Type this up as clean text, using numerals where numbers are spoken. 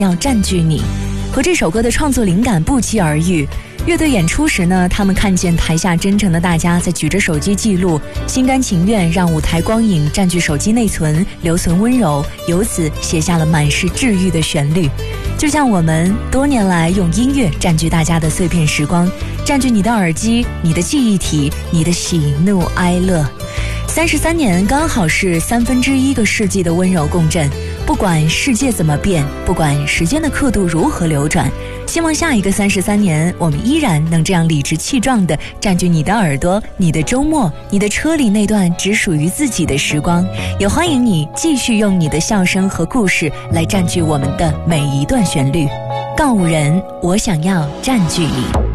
要占据你。和这首歌的创作灵感不期而遇。乐队演出时呢，他们看见台下真诚的大家在举着手机记录，心甘情愿让舞台光影占据手机内存，留存温柔，由此写下了满是治愈的旋律。就像我们多年来用音乐占据大家的碎片时光，占据你的耳机，你的记忆体，你的喜怒哀乐。33年刚好是1/3个世纪的温柔共振，不管世界怎么变，不管时间的刻度如何流转，希望下一个33年，我们依然能这样理直气壮地占据你的耳朵，你的周末，你的车里那段只属于自己的时光。也欢迎你继续用你的笑声和故事来占据我们的每一段旋律。告五人，我想要占据你。